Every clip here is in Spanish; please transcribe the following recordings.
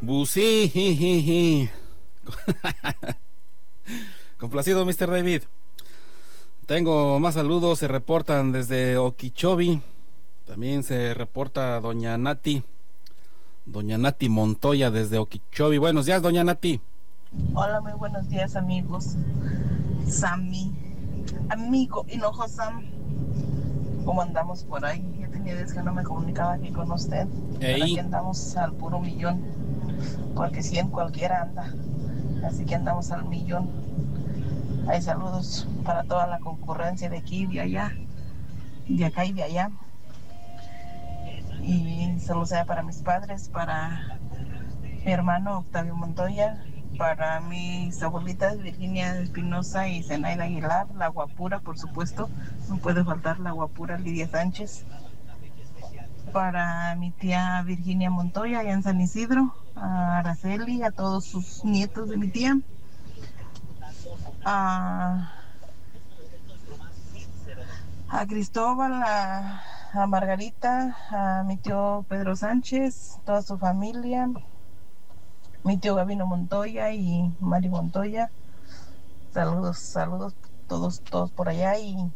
Busí, jijiji. Complacido, Mr. David. Tengo más saludos, se reportan desde Okeechobee. También se reporta doña Nati Montoya desde Okeechobee. Buenos días, doña Nati. Hola, muy buenos días, amigos. Sammy, amigo Hinojo Sam, ¿cómo andamos por ahí? Ya tenía días que no me comunicaba aquí con usted. Pero aquí andamos al puro millón, porque 100 cualquiera anda, así que andamos al millón. Hay saludos para toda la concurrencia de aquí y de allá, de acá y de allá. Y saludos para mis padres, para mi hermano Octavio Montoya, para mis abuelitas Virginia Espinosa y Zenaida Aguilar, la guapura, por supuesto, no puede faltar la guapura Lidia Sánchez, para mi tía Virginia Montoya allá en San Isidro, a Araceli, a todos sus nietos de mi tía, a Cristóbal, a Margarita, a mi tío Pedro Sánchez, toda su familia, mi tío Gabino Montoya y Mari Montoya. Saludos todos por allá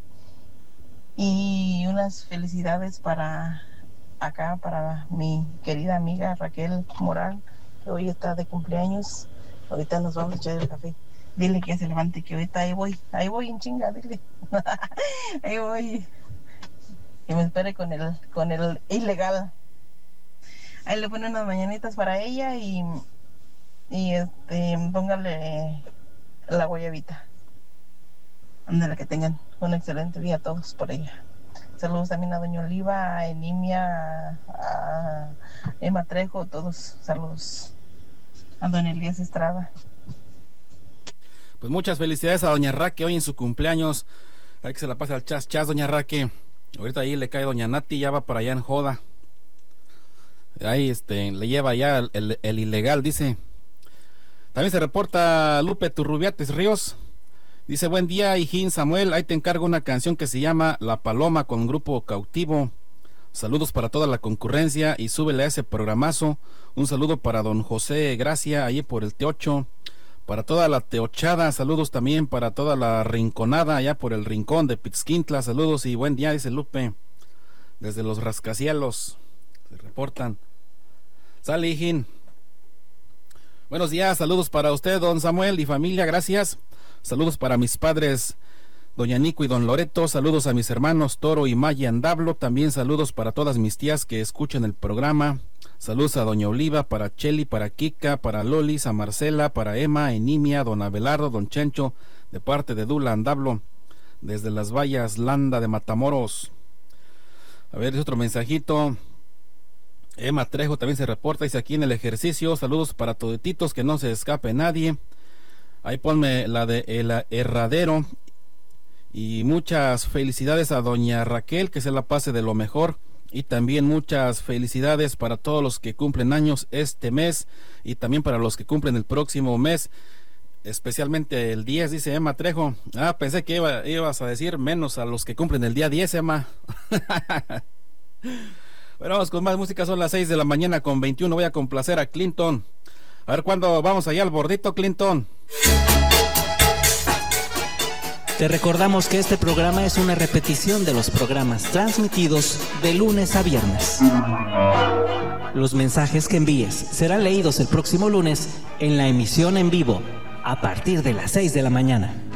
y unas felicidades para acá, para mi querida amiga Raquel Moral, que hoy está de cumpleaños. Ahorita nos vamos a echar el café. Dile que se levante, que ahorita ahí voy en chinga, dile. Ahí voy. Que me espere con el ilegal. Ahí le pone unas mañanitas para ella y póngale la guayabita. Ándale, que tengan un excelente día todos por ella. Saludos también a doña Oliva, a Enimia, a Emma Trejo, todos saludos. A don Elías Estrada. Pues muchas felicidades a doña Raque hoy en su cumpleaños. Hay que se la pase al chas, doña Raque. Ahorita ahí le cae doña Nati, ya va para allá en joda. Ahí le lleva ya el ilegal, dice. También se reporta Lupe Turrubiates Ríos. Dice, buen día, hijín Samuel, ahí te encargo una canción que se llama La Paloma con Grupo Cautivo. Saludos para toda la concurrencia y súbele a ese programazo. Un saludo para don José Gracia, allí por el Teocho. Para toda la teochada, saludos también para toda la rinconada, allá por el rincón de Pixquintla. Saludos y buen día, dice Lupe. Desde los rascacielos se reportan. Sale, hijín. Buenos días, saludos para usted, don Samuel y familia, gracias. Saludos para mis padres, doña Nico y don Loreto. Saludos a mis hermanos Toro y Maya Andablo. También saludos para todas mis tías que escuchan el programa. Saludos a doña Oliva, para Cheli, para Kika, para Lolis, a Marcela, para Emma, Enimia, don Abelardo, don Chencho, de parte de Dula Andablo, desde las Vallas Landa de Matamoros. A ver, es otro mensajito. Emma Trejo también se reporta, dice aquí en el ejercicio, saludos para todititos, que no se escape nadie. Ahí ponme la de el herradero. Y muchas felicidades a doña Raquel, que se la pase de lo mejor. Y también muchas felicidades para todos los que cumplen años este mes y también para los que cumplen el próximo mes, especialmente el 10, dice Emma Trejo. Pensé que ibas a decir menos a los que cumplen el día 10, Emma. Bueno, vamos con más música, son las 6 de la mañana con 21, voy a complacer a Clinton. A ver cuándo vamos allá al bordito, Clinton. Te recordamos que este programa es una repetición de los programas transmitidos de lunes a viernes. Los mensajes que envíes serán leídos el próximo lunes en la emisión en vivo a partir de las 6 de la mañana.